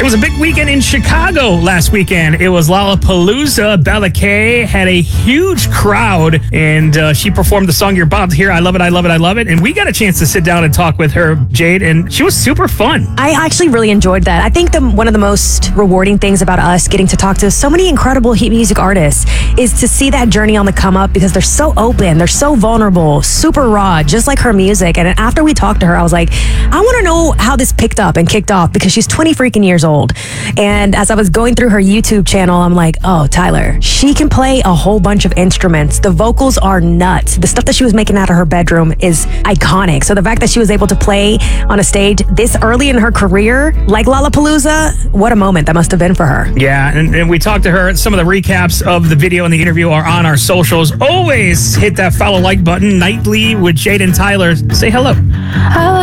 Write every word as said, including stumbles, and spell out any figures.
It was a big weekend in Chicago last weekend. It was Lollapalooza. Bella K had a huge crowd, and uh, she performed the song you're about to hear, I Love It, I Love It, I Love It. And we got a chance to sit down and talk with her, Jade, and she was super fun. I actually really enjoyed that. I think the, one of the most rewarding things about us getting to talk to so many incredible heat music artists is to see that journey on the come up, because they're so open, they're so vulnerable, super raw, just like her music. And after we talked to her, I was like, I want to know how this picked up and kicked off, because she's twenty freaking years old. And as I was going through her YouTube channel, I'm like, oh, Tyler, she can play a whole bunch of instruments. The vocals are nuts. The stuff that she was making out of her bedroom is iconic. So the fact that she was able to play on a stage this early in her career, like Lollapalooza, what a moment that must have been for her. Yeah, and, and we talked to her. Some of the recaps of the video and the interview are on our socials. Always hit that follow like button. Nightly with Jade and Tyler. Say hello. Hello.